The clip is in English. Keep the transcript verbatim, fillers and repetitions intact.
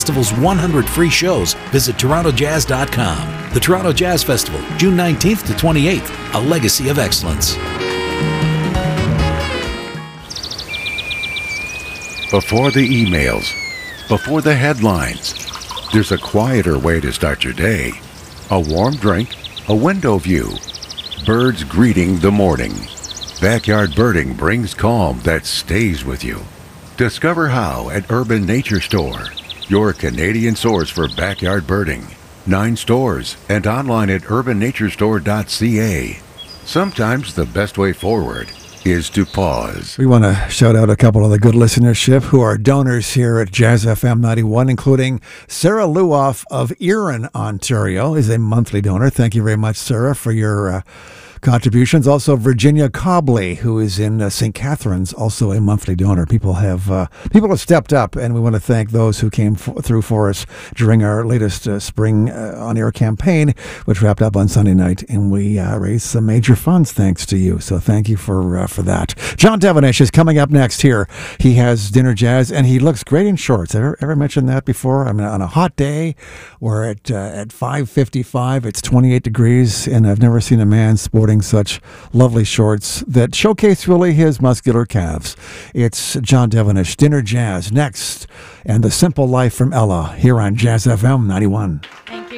Festival's one hundred free shows, visit toronto jazz dot com. The Toronto Jazz Festival, June nineteenth to twenty-eighth, a legacy of excellence. Before the emails, before the headlines, there's a quieter way to start your day. A warm drink, a window view, birds greeting the morning. Backyard birding brings calm that stays with you. Discover how at Urban Nature Store, your Canadian source for backyard birding. Nine stores and online at urban nature store dot c a. Sometimes the best way forward is to pause. We want to shout out a couple of the good listenership who are donors here at Jazz F M ninety-one, including Sarah Luoff of Erin, Ontario, is a monthly donor. Thank you very much, Sarah, for your uh, contributions. Also, Virginia Cobley, who is in uh, Saint Catharines, also a monthly donor. People have uh, people have stepped up, and we want to thank those who came f- through for us during our latest uh, spring uh, on-air campaign, which wrapped up on Sunday night, and we uh, raised some major funds thanks to you. So thank you for uh, for that. John Devenish is coming up next here. He has Dinner Jazz, and he looks great in shorts. Ever ever mentioned that before? I mean, on a hot day, we're at uh, at five fifty-five. It's twenty-eight degrees, and I've never seen a man sporting such lovely shorts that showcase really his muscular calves. It's John Devenish, Dinner Jazz next, and The Simple Life from Ella here on Jazz F M ninety-one. Thank you.